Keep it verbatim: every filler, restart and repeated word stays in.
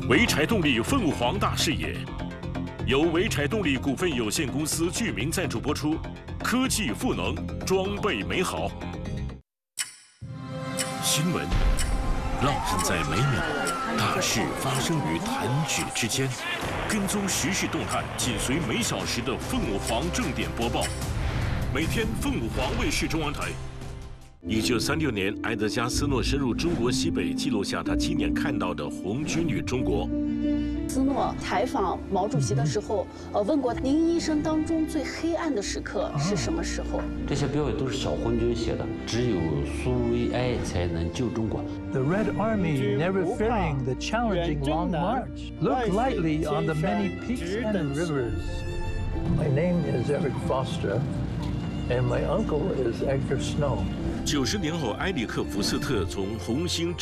潍柴动力凤凰大视野，由潍柴动力股份有限公司剧名赞助播出。科技赋能，装备美好。新闻烙印在每秒，大事发生于弹指之间。跟踪时事动态，紧随每小时的凤凰正点播报。每天凤凰卫视中央台。一九三六年，埃德加斯诺深入中国西北，记录下他亲眼看到的红军与中国。 斯诺采访毛主席的时候，呃，问过您一生当中最黑暗的时刻是什么时候？ 这些标语都是小红军写的，只有苏维埃才能救中国。 The Red Army, never fearing the challenging long march, looked lightly on the many peaks and rivers. My name is Eric Foster, and my uncle is Edgar Snow. 九十年后，埃里克·福斯特从红星。